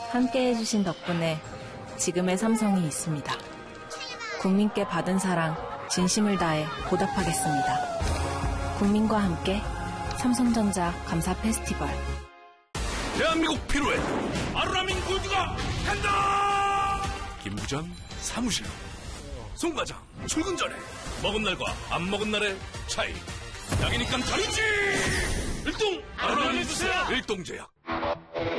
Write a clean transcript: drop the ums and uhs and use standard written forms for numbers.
함께 해주신 덕분에 지금의 삼성이 있습니다. 국민께 받은 사랑 진심을 다해 보답하겠습니다. 국민과 함께 삼성전자 감사 페스티벌. 대한민국 피로에 아르라민 골드가 간다! 김 부장 사무실. 송 과장 출근 전에 먹은 날과 안 먹은 날의 차이. 약이니까 다르지! 일동 아르라민 주세요! 일동제약.